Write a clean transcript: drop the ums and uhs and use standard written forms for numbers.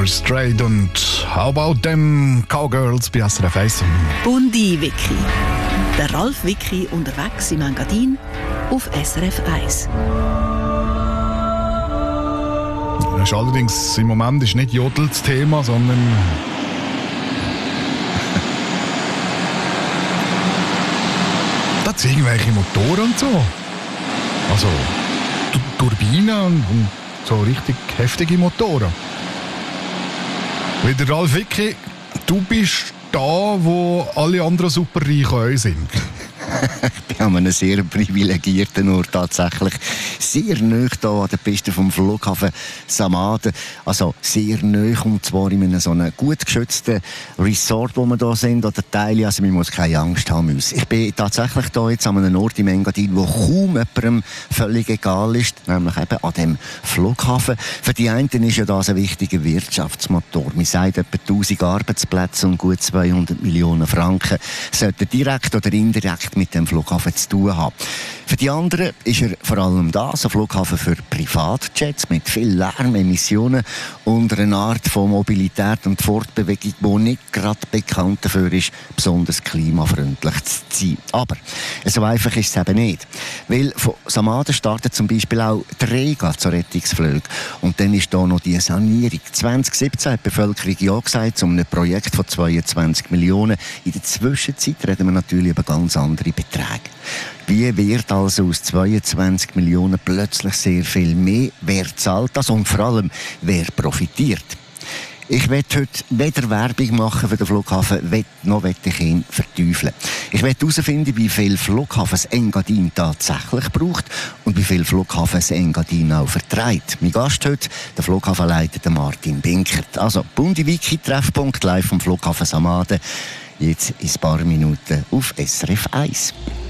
Strait und How About Them Cowgirls bei SRF 1. Bundi-Wiki. Der Ralf Wiki unterwegs im Engadin auf SRF 1. Das ist allerdings im Moment ist nicht Jodel das Thema, sondern da sind irgendwelche Motoren und so. Also Turbinen und so richtig heftige Motoren. Wie der Ralf Wiki, du bist da, wo alle anderen Superreichen sind. Ich bin an einem sehr privilegierten Ort tatsächlich. Sehr nahe hier an der Piste vom Flughafen Samaden. Also sehr nahe, und zwar in einem so einem gut geschützten Resort, wo wir hier sind, oder Teile. Also man muss keine Angst haben müssen. Ich bin tatsächlich hier jetzt an einem Ort im Engadin, wo kaum jemandem völlig egal ist, nämlich eben an dem Flughafen. Für die einen ist ja das ein wichtiger Wirtschaftsmotor. Man sagt, etwa 1000 Arbeitsplätze und gut 200 Millionen Franken sollten direkt oder indirekt mit dem Flughafen zu tun haben. Für die anderen ist er vor allem das, ein Flughafen für Privatjets mit viel Lärm, Emissionen und einer Art von Mobilität und Fortbewegung, die nicht gerade bekannt dafür ist, besonders klimafreundlich zu sein. Aber so einfach ist es eben nicht. Weil von Samaden startet zum Beispiel auch die Rega zu Rettungsflügen. Und dann ist da noch die Sanierung. 2017 hat die Bevölkerung ja gesagt, zu einem Projekt von 22 Millionen. In der Zwischenzeit reden wir natürlich über ganz andere Beträge. Wie wird also aus 22 Millionen plötzlich sehr viel mehr? Wer zahlt das und vor allem, wer profitiert? Ich werde heute weder Werbung machen für den Flughafen, noch ich ihn verteufeln. Ich werde herausfinden, wie viel Flughafen das Engadin tatsächlich braucht und wie viel Flughafen das Engadin auch vertreibt. Mein Gast heute, der Flughafenleiter Martin Binkert. Also, Bundi-Wiki-Treffpunkt live vom Flughafen Samaden. Jetzt in ein paar Minuten auf SRF 1.